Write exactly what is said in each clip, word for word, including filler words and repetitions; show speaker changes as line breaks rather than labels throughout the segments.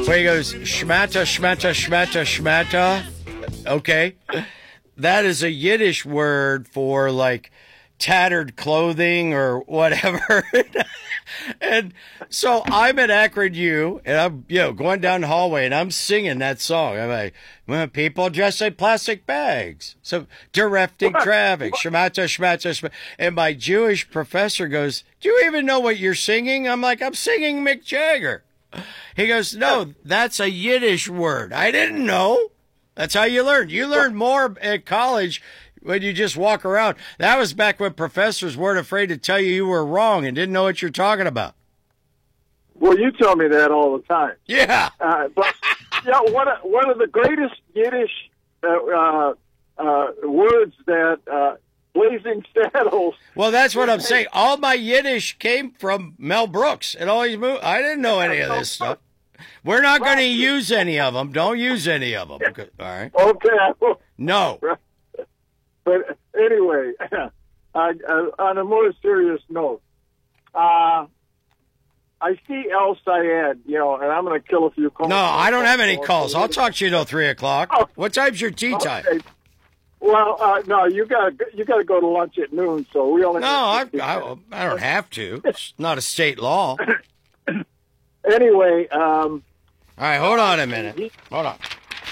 where he goes, shmata, shmata, shmata, shmata. Okay. That is a Yiddish word for like tattered clothing or whatever. And so I'm at Akron U, and I'm, you know, going down the hallway, and I'm singing that song. I'm like, when people dress in plastic bags, so directing traffic, shmata, shmata, shmata. And my Jewish professor goes, do you even know what you're singing? I'm like, I'm singing Mick Jagger. He goes, no, that's a Yiddish word. I didn't know. That's how you learn. You learn more at college when you just walk around. That was back when professors weren't afraid to tell you you were wrong and didn't know what you're talking about.
Well, you tell me that all the time.
Yeah.
Uh, but yeah, one of, one of the greatest Yiddish uh, uh, uh, words that uh, Blazing Saddles.
Well, that's what I'm saying. All my Yiddish came from Mel Brooks and all these movies. I didn't know any of this stuff. We're not going to use any of them. Don't use any of them. All right.
Okay.
No.
But anyway, uh, uh, on a more serious note, uh, I see El Sayed, you know, and I'm going to kill a few calls.
No, I don't have any calls. I'll talk to you till three o'clock. Oh, what time's your tea time?
Okay. Well, uh, no, you got you got to go to lunch at noon, so we only.
No, I, I, I don't have to. It's not a state law.
Anyway, um,
all right, hold on a minute. Hold on.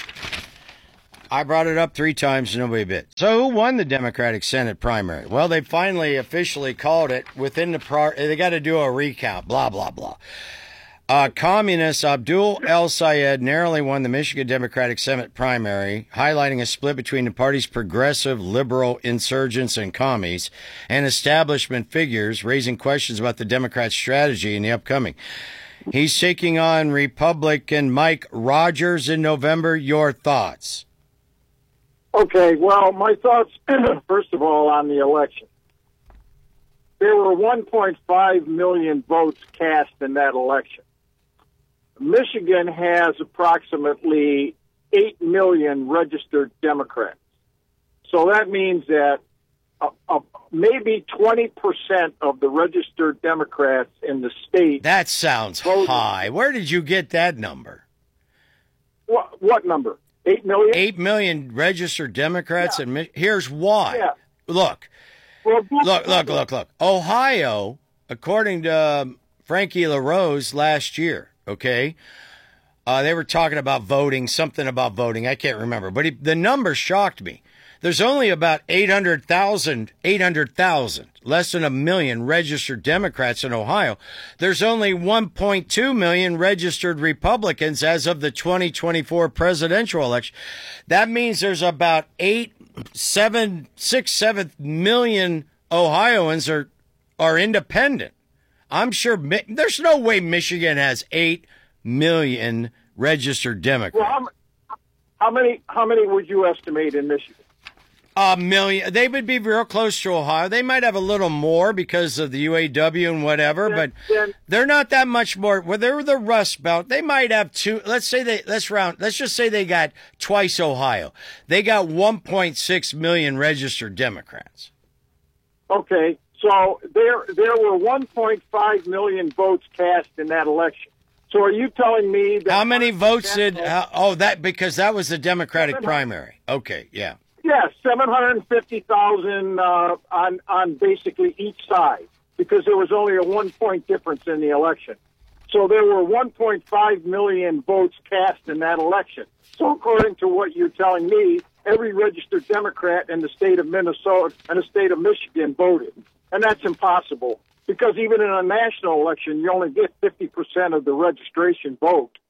I brought it up three times, nobody bit. So who won the Democratic Senate primary? Well, they finally officially called it within the pro. They got to do a recount, blah, blah, blah. Uh, communist Abdul El Sayed narrowly won the Michigan Democratic Senate primary, highlighting a split between the party's progressive, liberal insurgents and commies and establishment figures, raising questions about the Democrats' strategy in the upcoming. He's taking on Republican Mike Rogers in November. Your thoughts?
Okay, well, my thoughts, first of all, on the election. There were one point five million votes cast in that election. Michigan has approximately eight million registered Democrats. So that means that uh, uh, maybe twenty percent of the registered Democrats in the state.
That sounds voted. High. Where did you get that number?
What, what number? Eight million?
Eight million registered Democrats. Yeah. And Mi- here's why.
Yeah.
Look,
well,
look, look, look, look. Ohio, according to um, Frankie LaRose last year, okay, uh, they were talking about voting, something about voting. I can't remember, but he, the number shocked me. There's only about eight hundred thousand, eight hundred thousand, less than a million registered Democrats in Ohio. There's only one point two million registered Republicans as of the twenty twenty-four presidential election. That means there's about eight, seven, six, seven million Ohioans are, are independent. I'm sure mi- there's no way Michigan has eight million registered Democrats.
Well, how, how many, how many would you estimate in Michigan?
A million. They would be real close to Ohio. They might have a little more because of the U A W and whatever, but they're not that much more. Well, they're the Rust Belt. They might have two. Let's say they, let's round, let's just say they got twice Ohio. They got one point six million registered Democrats.
Okay. So there, there were one point five million votes cast in that election. So are you telling me that...
How many votes did, uh, oh, that, because that was the Democratic primary. Okay. Yeah.
Yes, seven hundred fifty thousand uh, on on basically each side, because there was only a one-point difference in the election. So there were one point five million votes cast in that election. So according to what you're telling me, every registered Democrat in the state of Minnesota and the state of Michigan voted. And that's impossible, because even in a national election, you only get fifty percent of the registration vote.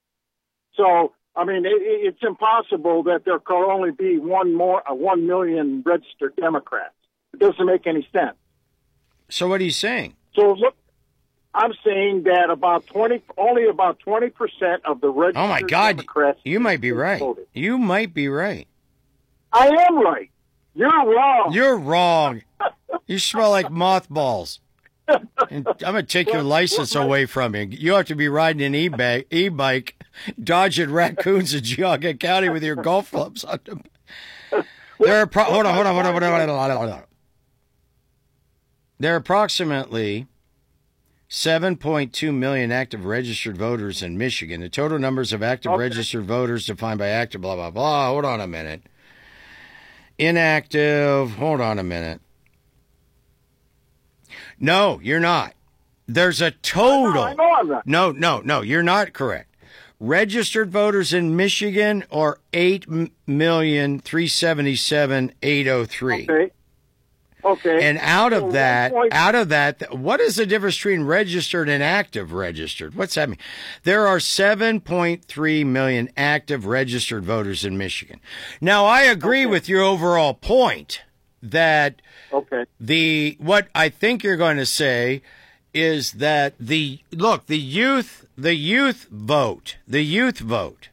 So... I mean, it, it's impossible that there could only be one more, uh, one million registered Democrats. It doesn't make any sense.
So what are you saying?
So look, I'm saying that about twenty, only about twenty percent of the registered
oh my God,
Democrats.
You might be right.
Voted.
You might be right.
I am right. You're wrong.
You're wrong. You smell like mothballs. And I'm going to take your license away from you. You have to be riding an e-bike, e-bike dodging raccoons in Geauga County with your golf clubs on them. There are pro- hold on, hold on, hold on, hold on, hold on, hold on. There are approximately seven point two million active registered voters in Michigan. The total numbers of active
Okay.
registered voters defined by active, blah, blah, blah. Hold on a minute. Inactive, hold on a minute. No, you're not. There's a total.
I know I'm not.
No, no, no, you're not correct. Registered voters in Michigan are eight million three hundred seventy-seven thousand eight hundred three.
Okay. Okay.
And out
So
of that,
one point-
out of that, what is the difference between registered and active registered? What's that mean? There are seven point three million active registered voters in Michigan. Now, I agree
Okay.
with your overall point that
Okay.
the, what I think you're going to say is that the, look, the youth, the youth vote, the youth vote,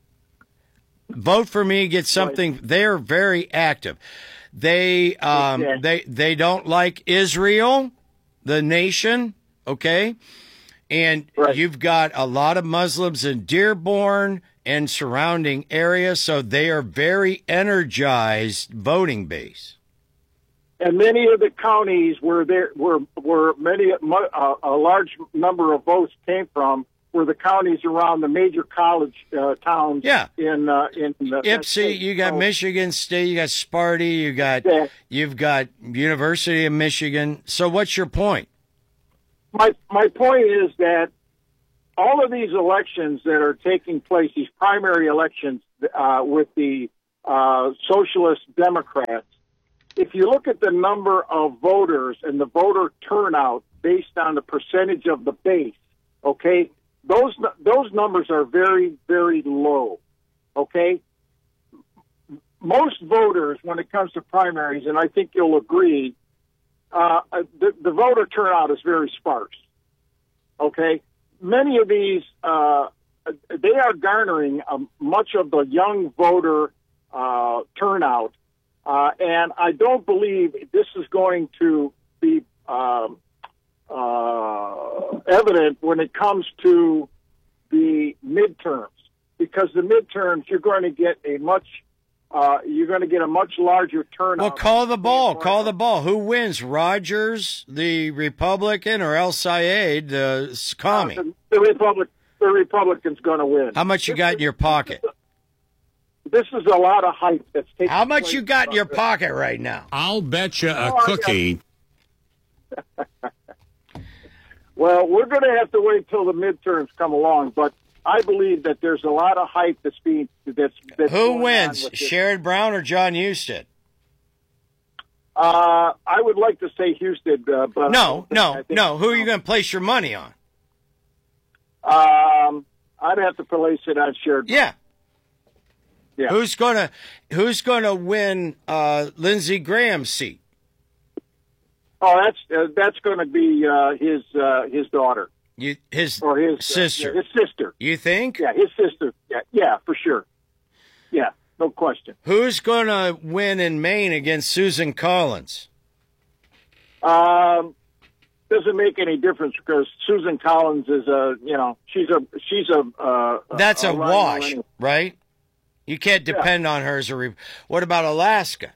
vote for me, get something, they're very active. They um
Okay.
they they don't like Israel, the nation, okay? And
Right.
you've got a lot of Muslims in Dearborn and surrounding areas, so they are very energized voting base.
And many of the counties where there were where many uh, a large number of votes came from were the counties around the major college uh, towns.
Yeah.
In uh, in the,
Ipsy, you got
so,
Michigan State, you got Sparty, you got
Yeah.
you've got University of Michigan. So what's your point?
My my point is that all of these elections that are taking place, these primary elections uh, with the uh, socialist Democrats, if you look at the number of voters and the voter turnout based on the percentage of the base, okay, those those numbers are very, very low, okay? Most voters, when it comes to primaries, and I think you'll agree, uh, the, the voter turnout is very sparse, okay? Many of these, uh, they are garnering um, much of the young voter uh, turnout, uh, and I don't believe this is going to be um, uh, evident when it comes to the midterms, because the midterms you're going to get a much uh, you're going to get a much larger turnout.
Well, call the ball. Call the ball. Who wins, Rogers, the Republican, or El Sayed, the commie?
Uh, the, the Republic, the Republican's going to win.
How much you got in your pocket?
This is a lot of hype that's taking.
How much
place
you got in your
about
pocket right now?
I'll bet you a
Oh, I got-
cookie.
Well, we're going to have to wait till the midterms come along, but I believe that there's a lot of hype that's being that's. that's
Who
going on
wins,
with this.
Sherrod Brown or John Husted?
Uh, I would like to say Houston, uh, but I
No,
don't think- I
no,
think-
no. Who are you going to place your money on?
Um, I'd have to place it on Sherrod.
Yeah.
Yeah.
Who's gonna Who's gonna win uh, Lindsey Graham's seat?
Oh, that's uh, that's going to be uh, his uh, his daughter
You his
or his
sister.
Uh, yeah, his sister.
You think?
Yeah, his sister. Yeah, yeah, for sure. Yeah, no question.
Who's gonna win in Maine against Susan Collins?
Um, doesn't make any difference because Susan Collins is a you know she's a she's a uh,
That's a,
rhino
wash,
anyway.
right? You can't depend on her as a. Re- what about Alaska?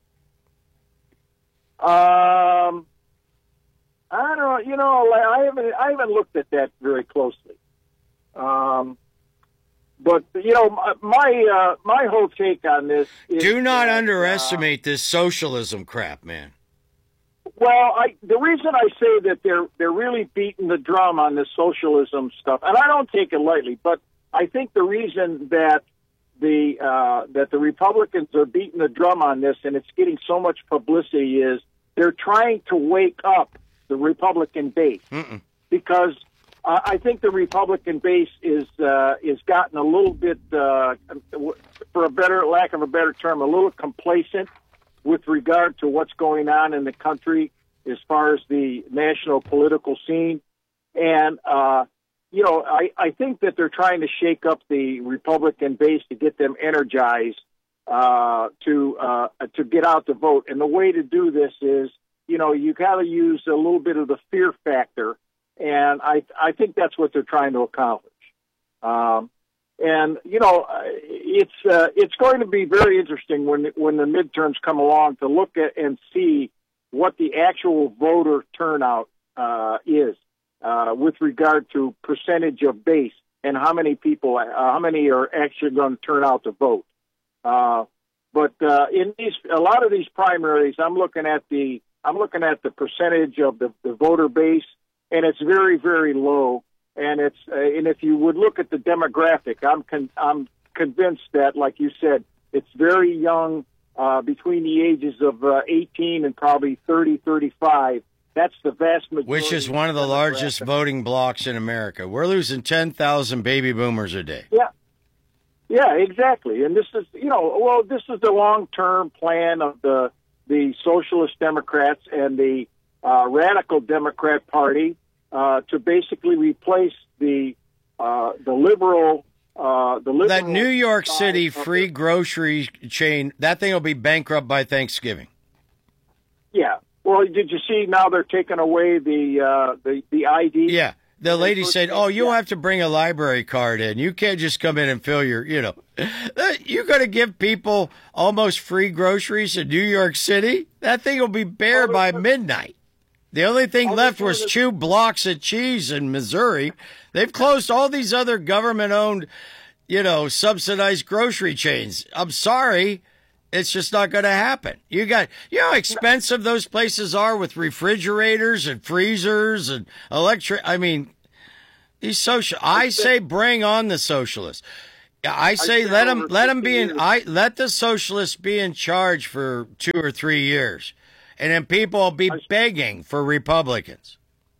Um, I don't know. You know, like, I haven't I haven't looked at that very closely. Um, but you know, my my, uh, my whole take on this is
Do not
that, uh,
underestimate this socialism crap, man.
Well, I the reason I say that they're they're really beating the drum on this socialism stuff, and I don't take it lightly, but I think the reason that the uh, that the Republicans are beating the drum on this and it's getting so much publicity is they're trying to wake up the Republican base.
Mm-mm.
Because uh, I think the Republican base is uh, is gotten a little bit, uh, for a better lack of a better term, a little complacent with regard to what's going on in the country as far as the national political scene. And, uh, you know, I, I think that they're trying to shake up the Republican base to get them energized uh, to uh, to get out to vote. And the way to do this is, you know, you got to use a little bit of the fear factor. And I, I think that's what they're trying to accomplish. Um, And you know, it's uh, it's going to be very interesting when when the midterms come along to look at and see what the actual voter turnout uh, is. uh, with regard to percentage of base and how many people, uh, how many are actually going to turn out to vote. Uh, but uh, in these, a lot of these primaries, I'm looking at the, I'm looking at the percentage of the, the voter base, and it's very, very low. And it's, uh, and if you would look at the demographic, I'm, con- I'm convinced that, like you said, it's very young, uh, between the ages of uh, eighteen and probably thirty, thirty-five. That's the vast majority.
Which is one of the largest voting blocks in America. We're losing ten thousand baby boomers a day.
Yeah. Yeah, exactly. And this is, you know, well, this is the long-term plan of the the Socialist Democrats and the uh, Radical Democrat Party uh, to basically replace the uh, the liberal uh, the liberal.
That New York City
uh,
free grocery chain, that thing will be bankrupt by Thanksgiving.
Yeah. Well, did you see now they're taking away the uh, the the I D?
Yeah. The lady said, oh, you'll have to bring a library card in. You can't just come in and fill your, you know. You're going to give people almost free groceries in New York City? That thing will be bare by midnight. The only thing left was two blocks of cheese in Missouri. They've closed all these other government-owned, you know, subsidized grocery chains. I'm sorry. It's just not going to happen. You got, you know how expensive those places are with refrigerators and freezers and electric. I mean, these social. I say bring on the socialists. I say let them let them be in. I let the socialists be in charge for two or three years, and then people will be begging for Republicans.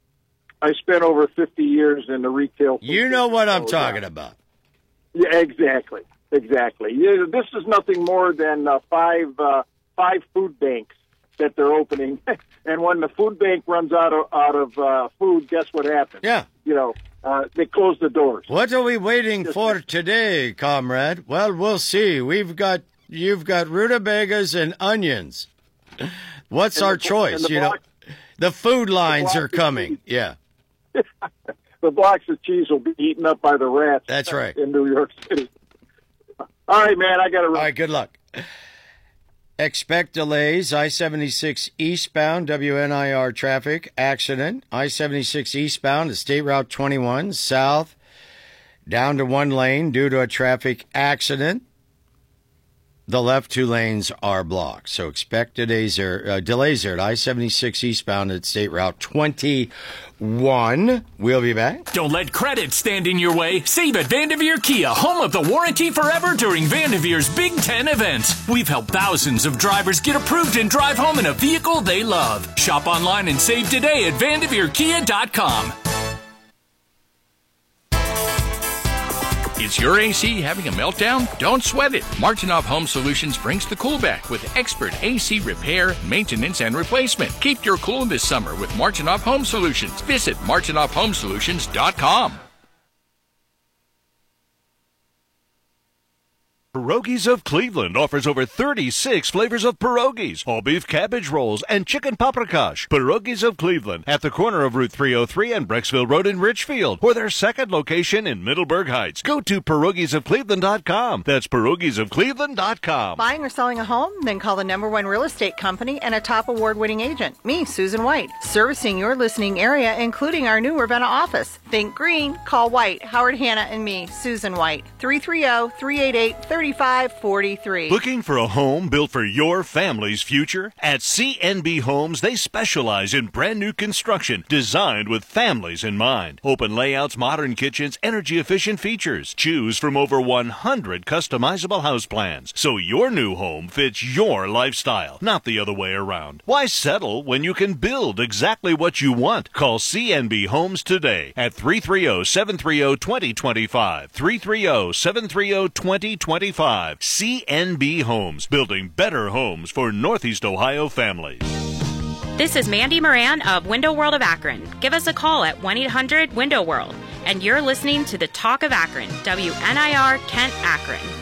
I spent over fifty years in the retail.
You know what I'm talking about.
Yeah, exactly. Exactly. Yeah, this is nothing more than uh, five uh, five food banks that they're opening, and when the food bank runs out of out of uh, food, guess what happens?
Yeah,
you know, uh, they close the doors.
What are we waiting Just for today, comrade? Well, we'll see. We've got you've got rutabagas and onions. What's our
the,
choice? You block, know, the food lines the are coming. Yeah,
the blocks of cheese will be eaten up by the rats.
That's right.
In New York City. All right, man, I got to run.
All right, good luck. Expect delays. I seventy-six eastbound, W N I R traffic, accident. I seventy-six eastbound to State Route twenty-one, south, down to one lane due to a traffic accident. The left two lanes are blocked. So expect delays there, uh, delays there at I seventy-six eastbound at State Route twenty-one. We'll be back.
Don't let credit stand in your way. Save at Vanderveer Kia, home of the warranty forever during Vanderveer's Big Ten events. We've helped thousands of drivers get approved and drive home in a vehicle they love. Shop online and save today at Vanderveer Kia dot com. Is your A C having a meltdown? Don't sweat it. Martinoff Home Solutions brings the cool back with expert A C repair, maintenance, and replacement. Keep your cool this summer with Martinoff Home Solutions. Visit Martinoff Home Solutions dot com.
Pierogies of Cleveland offers over thirty-six flavors of pierogies, all beef cabbage rolls, and chicken paprikash. Pierogies of Cleveland at the corner of Route three oh three and Brecksville Road in Richfield, or their second location in Middleburg Heights. Go to pierogies of cleveland dot com. That's pierogies of cleveland dot com.
Buying or selling a home? Then call the number one real estate company and a top award-winning agent. Me, Susan White, servicing your listening area, including our new Ravenna office. Think green, call White, Howard Hanna, and me, Susan White, three three zero, three eight eight, three five four three.
Looking for a home built for your family's future? At C N B Homes, they specialize in brand new construction designed with families in mind. Open layouts, modern kitchens, energy-efficient features. Choose from over one hundred customizable house plans, so your new home fits your lifestyle, not the other way around. Why settle when you can build exactly what you want? Call C N B Homes today at three three zero, seven three zero, two zero two five, three three zero, seven three zero, two zero two five. C N B Homes, building better homes for Northeast Ohio families.
This is Mandy Moran of Window World of Akron. Give us a call at one eight hundred window world. And you're listening to the Talk of Akron, W N I R Kent Akron.